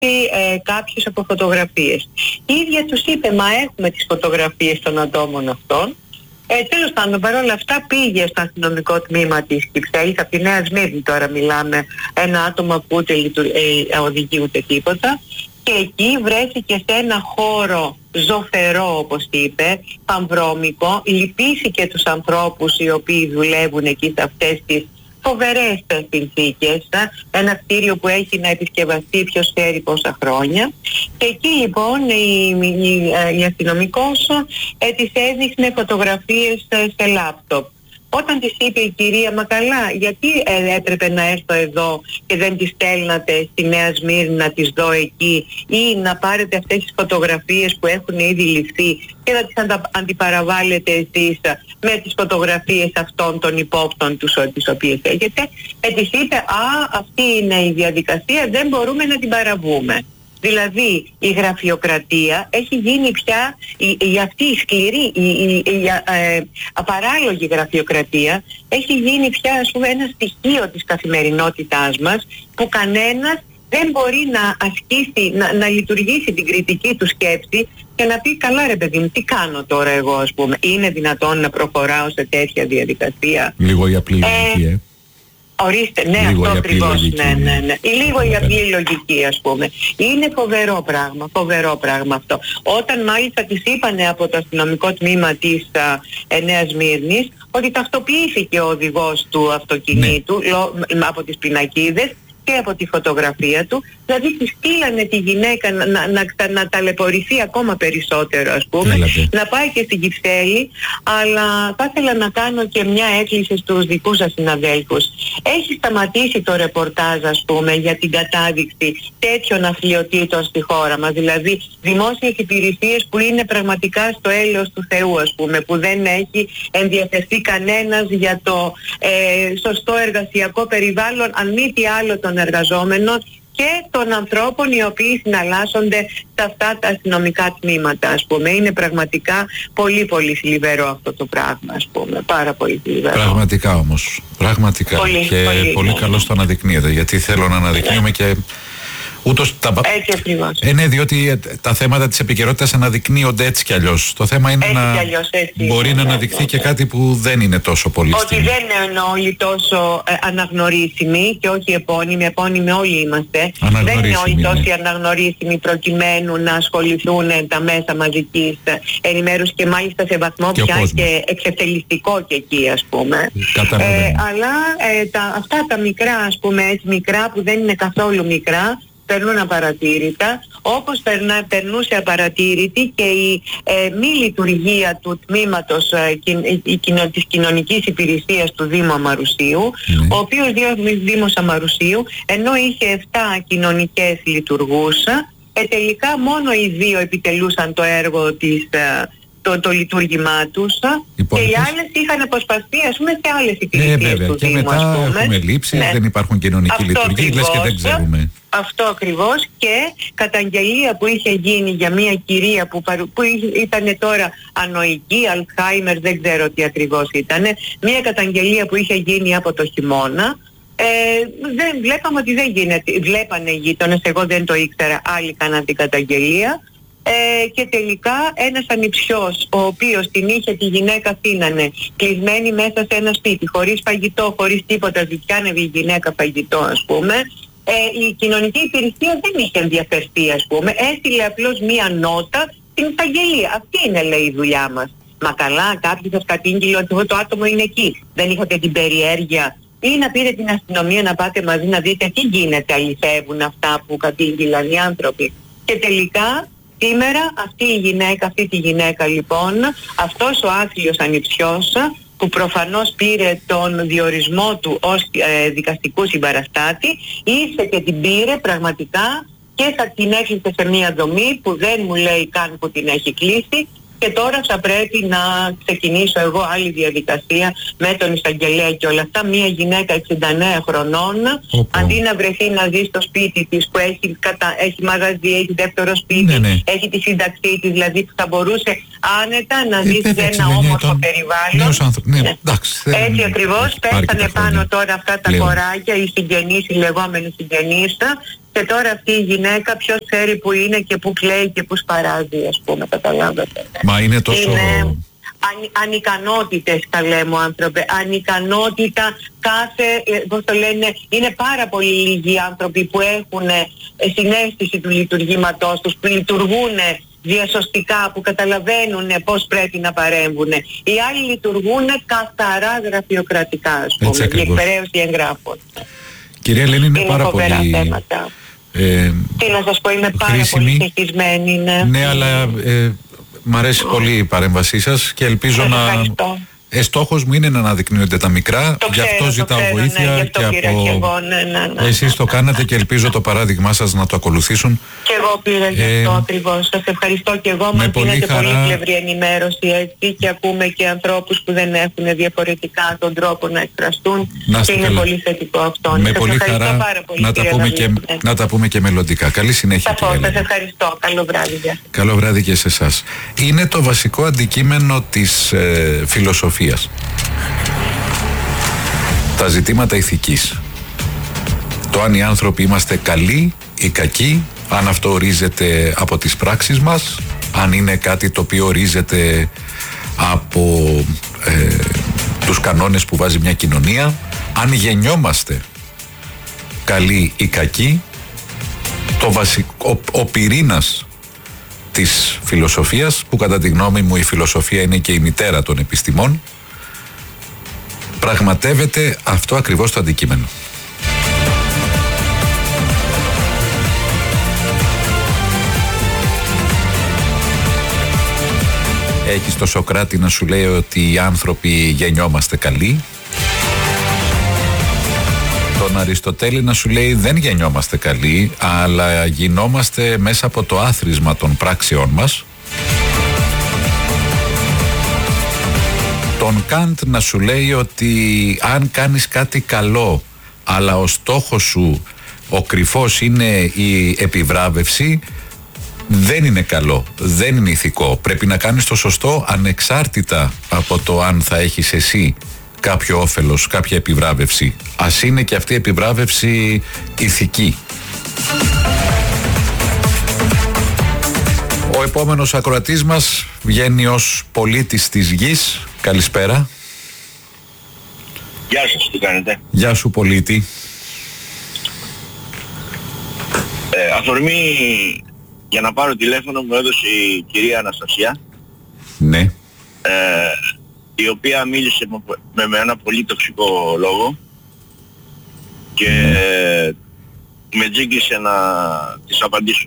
κάποιες από φωτογραφίες. Η ίδια τους είπε, μα έχουμε τις φωτογραφίες των ατόμων αυτών. Τέλος πάντων, παρόλα αυτά πήγε στο αστυνομικό τμήμα της Κυψέλης, από τη Νέα Σμύρνη τώρα μιλάμε, ένα άτομο που ούτε οδηγεί ούτε τίποτα, και εκεί βρέθηκε σε ένα χώρο ζωφερό, όπως είπε, πανβρώμικο, λυπήθηκε τους ανθρώπους οι οποίοι δουλεύουν εκεί σε αυτές τις φοβερές συνθήκες, ένα κτίριο που έχει να επισκευαστεί ποιος ξέρει πόσα χρόνια. Και εκεί λοιπόν η αστυνομικός της έδειχνε φωτογραφίες σε λάπτοπ. Όταν της είπε η κυρία, μα καλά, γιατί έπρεπε να έρθω εδώ και δεν τις στέλνατε στη Νέα Σμύρνη να τις δω εκεί, ή να πάρετε αυτές τις φωτογραφίες που έχουν ήδη ληφθεί και να τις αντιπαραβάλλετε εσείς με τις φωτογραφίες αυτών των υπόπτων τις οποίες έχετε, της είπε, αυτή είναι η διαδικασία, δεν μπορούμε να την παραβούμε. Δηλαδή η γραφειοκρατία έχει γίνει πια, αυτή η σκληρή, η απαράλογη γραφειοκρατία έχει γίνει πια, ας πούμε, ένα στοιχείο της καθημερινότητάς μας, που κανένας δεν μπορεί να ασκήσει, να λειτουργήσει την κριτική του σκέψη και να πει, καλά ρε παιδί μου, τι κάνω τώρα εγώ, ας πούμε, είναι δυνατόν να προχωράω σε τέτοια διαδικασία? Λίγο η απλή λογική, Ορίστε, ναι, λίγο αυτό ακριβώς, ναι. Λίγο η απλή λογική, ας πούμε. Είναι φοβερό πράγμα αυτό. Όταν μάλιστα της είπανε από το αστυνομικό τμήμα της Νέας Σμύρνης ότι ταυτοποιήθηκε ο οδηγός του αυτοκινήτου, από τις πινακίδες και από τη φωτογραφία του, δηλαδή τη στείλανε τη γυναίκα να ταλαιπωρηθεί ακόμα περισσότερο, ας πούμε, να πάει και στην Κυψέλη. Αλλά θα ήθελα να κάνω και μια έκκληση στους δικούς σας συναδέλφους. Έχει σταματήσει το ρεπορτάζ, ας πούμε, για την κατάδειξη τέτοιων αθλιοτήτων στη χώρα μας, δηλαδή δημόσιες υπηρεσίες που είναι πραγματικά στο έλεος του Θεού, ας πούμε, που δεν έχει ενδιαφερθεί κανένας για το σωστό εργασιακό περιβάλλον, αν μη τι άλλο των εργαζόμενων και των ανθρώπων οι οποίοι συναλλάσσονται σε αυτά τα αστυνομικά τμήματα, ας πούμε. Είναι πραγματικά πολύ πολύ θλιβερό αυτό το πράγμα, ας πούμε. Πάρα πολύ θλιβερό. Πραγματικά όμως. Πραγματικά. Πολύ καλό το αναδεικνύεται, γιατί θέλω να αναδεικνύουμε και ούτως έτσι ακριβώς. Ναι, διότι τα θέματα της επικαιρότητας αναδεικνύονται έτσι κι αλλιώς. Το θέμα είναι μπορεί να αναδειχθεί και κάτι που δεν είναι τόσο πολύ ότι δεν είναι όλοι τόσο αναγνωρίσιμοι και όχι επώνυμοι. Επώνυμοι όλοι είμαστε. Δεν είναι όλοι τόσο αναγνωρίσιμοι προκειμένου να ασχοληθούν τα μέσα μαζικής ενημέρωσης και μάλιστα σε βαθμό πια και εξευτελιστικό και εκεί, ας πούμε. Αλλά αυτά τα μικρά, ας πούμε, έτσι μικρά που δεν είναι καθόλου μικρά, περνούν απαρατήρητα, όπως περνούσε απαρατήρητη και η μη λειτουργία του τμήματος της κοινωνικής υπηρεσίας του Δήμου Αμαρουσίου, ο οποίος Δήμος Αμαρουσίου, ενώ είχε 7 κοινωνικές λειτουργούσα, τελικά μόνο οι 2 επιτελούσαν το έργο της, το λειτουργήμά τους, και οι άλλες είχαν αποσπαστεί, ας πούμε, σε άλλες υπηρεσίες του και Δήμου, μετά ας πούμε. έχουμε λήψεις, δεν υπάρχουν κοινωνική λειτουργία, λες και δεν ξέρουμε. Αυτό ακριβώς. Και καταγγελία που είχε γίνει για μια κυρία που ήταν τώρα ανοική, Αλτσχάιμερ, δεν ξέρω τι ακριβώς ήταν, μια καταγγελία που είχε γίνει από το χειμώνα. Δεν βλέπαμε ότι δεν γίνεται. Βλέπανε οι γείτονες, εγώ δεν το ήξερα, άλλοι κάναν την καταγγελία. Και τελικά ένας ανιψιός, ο οποίος την είχε τη γυναίκα αφήνανε κλεισμένη μέσα σε ένα σπίτι, χωρίς φαγητό, χωρίς τίποτα, ζητιάνευε η γυναίκα φαγητό, ας πούμε, η κοινωνική υπηρεσία δεν είχε ενδιαφερθεί, ας πούμε, έστειλε απλώς μία νότα στην εισαγγελία. Αυτή είναι, λέει, η δουλειά μας. Μα καλά, κάποιος σας κατήγγειλε ότι το άτομο είναι εκεί. Δεν είχατε την περιέργεια ή να πείτε την αστυνομία να πάτε μαζί να δείτε τι γίνεται, αληθεύουν αυτά που κατήγγειλαν οι άνθρωποι? Και τελικά σήμερα αυτή τη γυναίκα λοιπόν, αυτός ο άθλιος ανιψιός, που προφανώς πήρε τον διορισμό του ως δικαστικού συμπαραστάτη, ήρθε και την πήρε πραγματικά και θα την έκλεισε σε μια δομή που δεν μου λέει καν που την έχει κλείσει. Και τώρα θα πρέπει να ξεκινήσω εγώ άλλη διαδικασία με τον εισαγγελέα και όλα αυτά. Μια γυναίκα 69 χρονών, αντί να βρεθεί να ζει στο σπίτι της που έχει μαγαζί, έχει δεύτερο σπίτι, έχει τη σύνταξή της, δηλαδή που θα μπορούσε άνετα να ζει σε ένα όμορφο περιβάλλον. Έτσι ακριβώς, πέσανε πάνω τώρα αυτά τα κοράκια, οι συγγενείς, οι λεγόμενοι συγγενείς, Και τώρα αυτή η γυναίκα ποιος ξέρει που είναι και που κλαίει και που σπαράζει, ας πούμε, καταλάβατε. Μα είναι τόσο... Είναι ανικανότητες, καλέ μου άνθρωπε, ανικανότητα κάθε, πώς το λένε, είναι πάρα πολύ λίγοι άνθρωποι που έχουν συναίσθηση του λειτουργήματός τους, που λειτουργούν διασωστικά, που καταλαβαίνουν πώς πρέπει να παρέμβουν. Οι άλλοι λειτουργούν καθαρά γραφειοκρατικά, ας πούμε, η εκπαιρέωση εγγράφων. Κυρία Ελένη, είναι πάρα πολύ... θέματα. Τι να σας πω, είμαι πάρα χρήσιμη, πολύ συγχυσμένη. Ναι, αλλά μ' αρέσει πολύ η παρέμβασή σας και ελπίζω να... Στόχος μου είναι να αναδεικνύονται τα μικρά, γι' αυτό ζητάω βοήθεια, ναι, και από... Ναι. Εσείς το κάνατε και ελπίζω το παράδειγμά σας να το ακολουθήσουν. Και εγώ πήρα γι' αυτό ακριβώς. Σας ευχαριστώ και εγώ. Μας δίνετε πολύ πλευρή ενημέρωση, έτσι, και ακούμε και ανθρώπους που δεν έχουν διαφορετικά τον τρόπο να εκφραστούν και είναι πολύ θετικό αυτό. Με πολύ χαρά να τα πούμε και μελλοντικά. Καλή συνέχεια. Σας ευχαριστώ. Καλό βράδυ. Καλό βράδυ και σε εσάς. Είναι το βασικό αντικείμενο της φιλοσοφίας. Τα ζητήματα ηθικής. Το αν οι άνθρωποι είμαστε καλοί ή κακοί, αν αυτό ορίζεται από τις πράξεις μας, αν είναι κάτι το οποίο ορίζεται από τους κανόνες που βάζει μια κοινωνία, αν γεννιόμαστε καλοί ή κακοί. Ο πυρήνας της φιλοσοφίας, που κατά τη γνώμη μου η φιλοσοφία είναι και η μητέρα των επιστημών, πραγματεύεται αυτό ακριβώς το αντικείμενο. Έχεις το Σοκράτη να σου λέει ότι οι άνθρωποι γεννιόμαστε καλοί, τον Αριστοτέλη να σου λέει δεν γεννιόμαστε καλοί, αλλά γινόμαστε μέσα από το άθροισμα των πράξεών μας. Τον Καντ να σου λέει ότι αν κάνεις κάτι καλό, αλλά ο στόχος σου ο κρυφός είναι η επιβράβευση, δεν είναι καλό, δεν είναι ηθικό. Πρέπει να κάνεις το σωστό ανεξάρτητα από το αν θα έχεις εσύ κάποιο όφελος, κάποια επιβράβευση. Ας είναι και αυτή η επιβράβευση ηθική. Ο επόμενος ακροατής μας βγαίνει ως πολίτης της γης. Καλησπέρα. Γεια σας, τι κάνετε? Γεια σου πολίτη. Αφορμή για να πάρω τηλέφωνο μου έδωσε η κυρία Αναστασία. Ναι. Η οποία μίλησε με ένα πολύ τοξικό λόγο και με τζίγκλισε να της απαντήσω.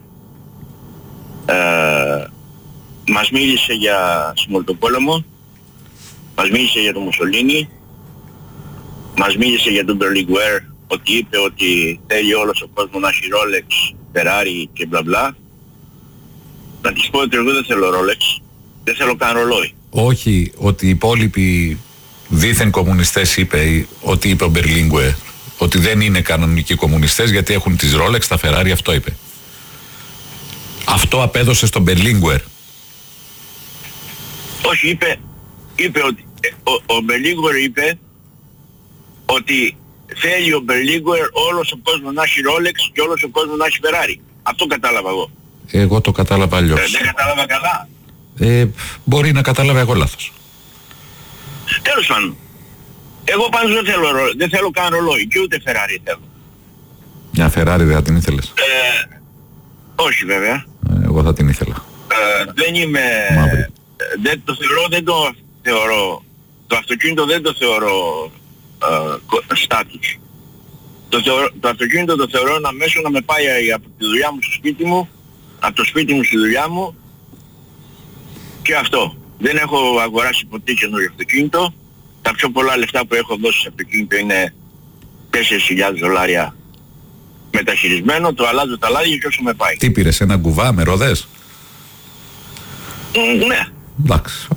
Μας μίλησε για συμμορτοπόλεμο, μας μίλησε για τον Μουσολίνι, μας μίλησε για τον Μπερλιγκουέρ, ότι είπε ότι θέλει όλος ο κόσμος να έχει Rolex, Ferrari και μπλα μπλα. Να της πω ότι εγώ δεν θέλω Rolex, δεν θέλω καν ρολόι. Όχι, ότι οι υπόλοιποι δίθεν κομμουνιστές είπε ο Μπερλίνγκουερ, ότι δεν είναι κανονικοί κομμουνιστές γιατί έχουν τις Rolex, τα Ferrari, αυτό είπε. Αυτό απέδωσε στον Μπερλίνγκουερ. Όχι, είπε ότι ο Μπερλίνγκουερ είπε ότι θέλει ο Μπερλίνγκουερ όλος ο κόσμος να έχει Rolex και όλος ο κόσμος να έχει Ferrari. Αυτό κατάλαβα εγώ. Εγώ το κατάλαβα αλλιώς. Δεν κατάλαβα καλά. Μπορεί να κατάλαβα εγώ λάθος. Τέλος πάντων. Εγώ πάντως δεν θέλω καν ρολόι και ούτε Ferrari θέλω. Μια Ferrari δεν θα την ήθελες? Όχι βέβαια. Εγώ θα την ήθελα. Δεν είμαι... δεν το θεωρώ. Το αυτοκίνητο δεν το θεωρώ στάτης. Το αυτοκίνητο το θεωρώ ένα μέσο να με πάει από τη δουλειά μου στο σπίτι μου, από το σπίτι μου στη δουλειά μου, και αυτό. Δεν έχω αγοράσει ποτέ καινούριο αυτοκίνητο. Τα πιο πολλά λεφτά που έχω δώσει σε αυτοκίνητο είναι $4,000 μεταχειρισμένο. Το αλλάζω τα λάδια και όσο με πάει. Τι πήρες, ένα κουβά με ρόδες? Ναι. Εντάξει.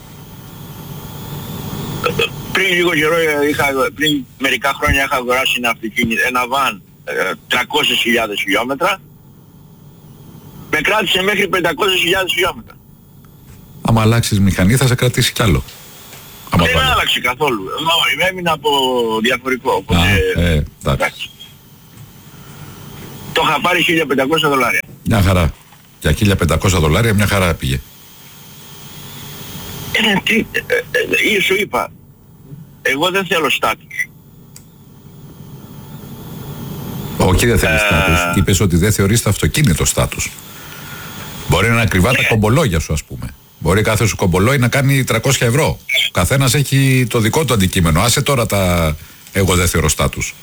Πριν λίγο καιρό, πριν μερικά χρόνια είχα αγοράσει ένα αυτοκίνητο, ένα βαν 300.000 χιλιόμετρα. Με κράτησε μέχρι 500.000 χιλιόμετρα. Άμα αλλάξεις μηχανή θα σε κρατήσει κι άλλο. Δεν άλλαξε καθόλου. Έμεινα από διαφορικό. Οπότε... εντάξει. το είχα πάρει $1.500. Μια χαρά. Για $1.500 μια χαρά πήγε. Σου είπα, εγώ δεν θέλω στάτους. Όχι, δεν θέλει στάτους. Είπες ότι δεν θεωρείς το αυτοκίνητο στάτους. Μπορεί να είναι ακριβά τα κομπολόγια σου, ας πούμε. Μπορεί κάθε σου κομπολόι να κάνει 300 ευρώ. Ο καθένας έχει το δικό του αντικείμενο. Άσε τώρα τα εγώ δεν θεωρώ στάτους.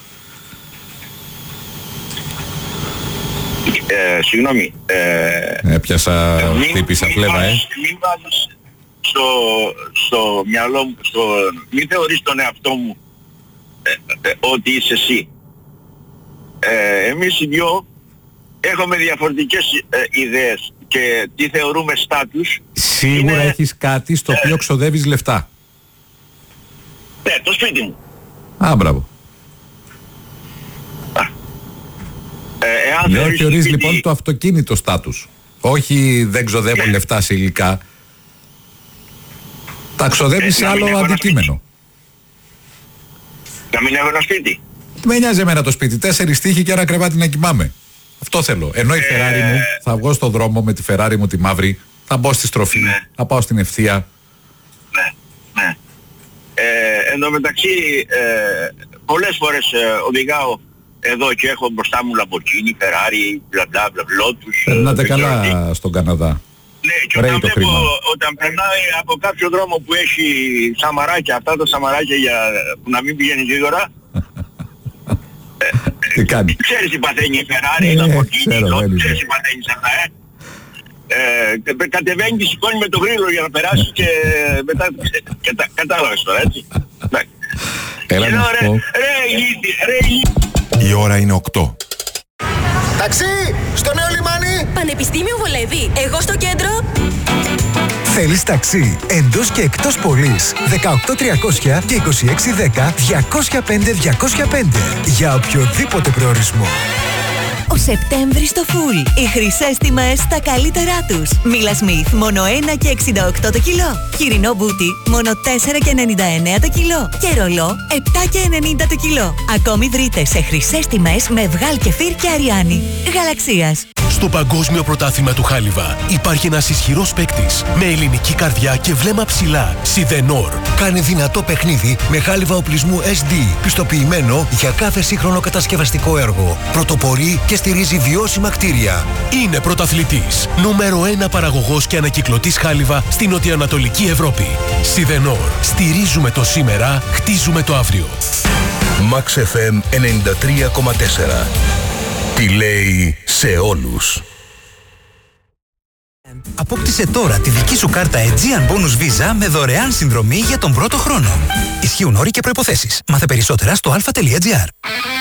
Συγγνώμη. Έπιασα χτύπησα φλέβα, Μην βάζεις στο μυαλό μου, μην θεωρείς τον εαυτό μου ότι είσαι εσύ. Εμείς οι δυο έχουμε διαφορετικές ιδέες και τι θεωρούμε στάτους. Σίγουρα έχεις κάτι στο οποίο ξοδεύεις λεφτά. Ναι, το σπίτι μου. Α, μπράβο. Δεν θεωρείς λοιπόν το αυτοκίνητο στάτους. Όχι, δεν ξοδεύω λεφτά σε υλικά. Τα ξοδεύεις σε άλλο αντικείμενο. Να μην έχω ένα σπίτι. Με νοιάζει εμένα το σπίτι. 4 τοίχοι και ένα κρεβάτι να κοιμάμαι. Αυτό θέλω. Ενώ η Φεράρι μου, θα βγω στον δρόμο με τη Φεράρι μου τη μαύρη, θα μπω στη στροφή, θα πάω στην ευθεία. Ναι. Εν τω μεταξύ, πολλές φορές οδηγάω εδώ και έχω μπροστά μου Lamborghini, Ferrari, μπλα Lotus. Περνάτε καλά στον Καναδά. Ναι, και όταν περνάει από κάποιο δρόμο που έχει σαμαράκια, αυτά τα σαμαράκια που να μην πηγαίνει γρήγορα, τι κάνει. Ξέρεις τι παθαίνει η Ferrari, η Lamborghini, ξέρεις τι παθαίνεις αυτά, κατεβαίνει και σηκώνει με το γρίλο για να περάσει και μετά κατάλαβες τώρα, έτσι. Έλα να σου πω. Η ώρα είναι 8. Ταξί! Στο νέο λιμάνι! Πανεπιστήμιο Βολεύη. Εγώ στο κέντρο. Θέλεις ταξί εντός και εκτός πόλης. 18300 και 2610 205 για οποιοδήποτε προορισμό. Ο Σεπτέμβρης στο φουλ. Οι χρυσές τιμές στα καλύτερά τους. Μίλα Σμιθ μόνο 1 και 68 το κιλό. Χοιρινό μπούτι μόνο 4 και 99 το κιλό. Και ρολό 7 και 90 το κιλό. Ακόμη βρείτε σε χρυσές τιμές με Βγάλ Κεφίρ και Αριάννη. Γαλαξίας. Στο Παγκόσμιο Πρωτάθλημα του Χάλιβα υπάρχει ένας ισχυρός παίκτης με ελληνική καρδιά και βλέμμα ψηλά. Σιδενόρ. Κάνε δυνατό παιχνίδι με χάλιβα οπλισμού SD. Πιστοποιημένο για κάθε σύγχρονο κατασκευαστικό έργο. Πρωτοπορεί και στηρίζει βιώσιμα κτίρια. Είναι πρωταθλητής. Νούμερο 1 παραγωγός και ανακυκλωτής χάλιβα στην νοτιοανατολική Ευρώπη. Σιδενόρ. Στηρίζουμε το σήμερα, χτίζουμε το αύριο. Max FM 93,4. Τι λέει σε όλους. Απόκτησε τώρα τη δική σου κάρτα Aegean Bonus Visa με δωρεάν συνδρομή για τον πρώτο χρόνο. Ισχύουν όροι και προϋποθέσεις. Μάθε περισσότερα στο alpha.gr.